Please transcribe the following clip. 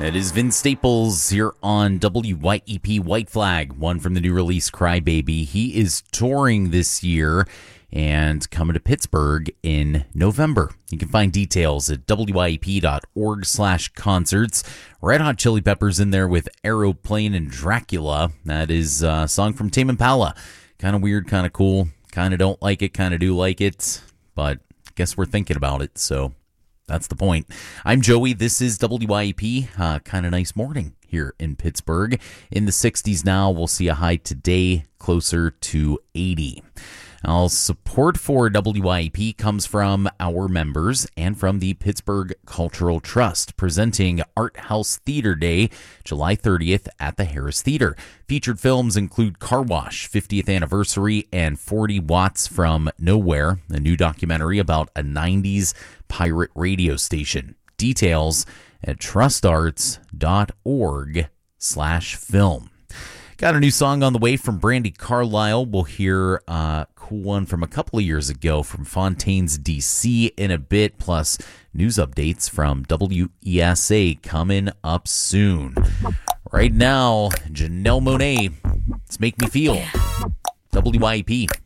It is Vince Staples here on WYEP White Flag, one from the new release Crybaby. He is touring this year and coming to Pittsburgh in November. You can find details at wyep.org/concerts. Red Hot Chili Peppers in there with Aeroplane and Dracula. That is a song from Tame Impala. Kind of weird, kind of cool. Kind of don't like it, kind of do like it. But I guess we're thinking about it, so that's the point. I'm Joey. This is WYEP. Kind of nice morning here in Pittsburgh. In the 60s now. We'll see a high today closer to 80. Now, support for WYEP comes from our members and from the Pittsburgh Cultural Trust, presenting Art House Theater Day, July 30th at the Harris Theater. Featured films include Car Wash, 50th Anniversary, and 40 Watts from Nowhere, a new documentary about a 90s pirate radio station. Details at trustarts.org/film. Got a new song on the way from Brandi Carlile. We'll hear a cool one from a couple of years ago from Fontaines DC in a bit, plus news updates from WESA coming up soon. Right now, Janelle Monáe, let's Make Me Feel. WYEP.